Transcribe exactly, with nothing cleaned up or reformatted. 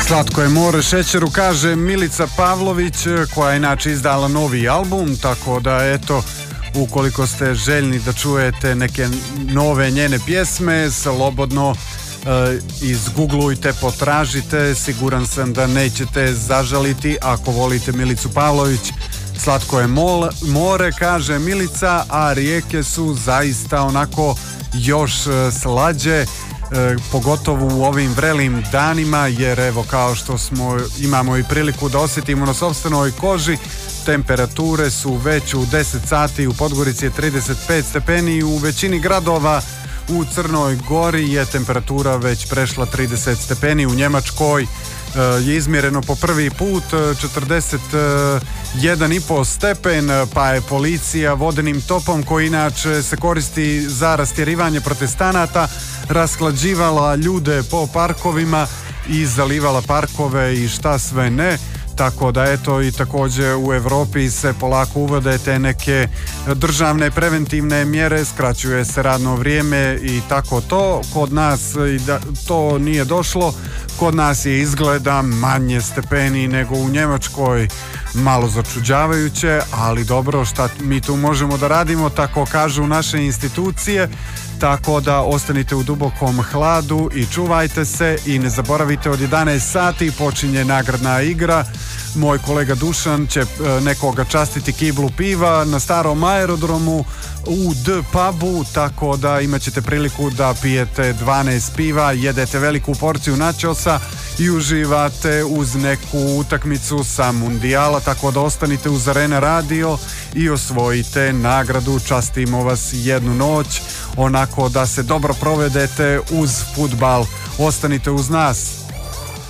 Slatko je more šećeru, kaže Milica Pavlović, koja je inače izdala novi album, tako da eto, ukoliko ste željni da čujete neke nove njene pjesme, slobodno e, izgooglujte, potražite, siguran sam da nećete zažaliti ako volite Milicu Pavlović. Slatko je mol, more, kaže Milica, a rijeke su zaista onako još slađe. E, pogotovo u ovim vrelim danima, jer evo, kao što smo imamo i priliku da osjetimo na sopstvenoj koži, temperature su već u deset sati u Podgorici je trideset pet stepeni, u većini gradova u Crnoj Gori je temperatura već prešla trideset stepeni, u Njemačkoj e, je izmjereno po prvi put četrdeset jedan i po stepen, pa je policija vodenim topom, koji inače se koristi za rastjerivanje protestanata, rasklađivala ljude po parkovima i zalivala parkove i šta sve ne. Tako da eto, i također u Europi se polako uvode te neke državne preventivne mjere, skraćuje se radno vrijeme i tako to. Kod nas i da to nije došlo, kod nas je izgleda manje stepeni nego u Njemačkoj, malo začuđavajuće, ali dobro, šta mi tu možemo da radimo, tako kažu naše institucije. Tako da ostanite u dubokom hladu i čuvajte se i ne zaboravite, od jedanaest sati počinje nagradna igra. Moj kolega Dušan će nekoga častiti kiblu piva na starom aerodromu u D pubu, tako da imat ćete priliku da pijete dvanaest piva, jedete veliku porciju načosa i uživate uz neku utakmicu sa mundijala, tako da ostanite uz Arena Radio i osvojite nagradu. Častimo vas jednu noć, onako da se dobro provedete uz fudbal. Ostanite uz nas.